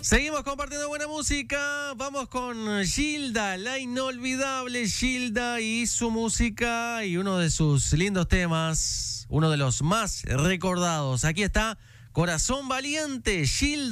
Seguimos compartiendo buena música. Vamos con Gilda, la inolvidable Gilda y su música y uno de sus lindos temas, uno de los más recordados. Aquí está Corazón Valiente, Gilda.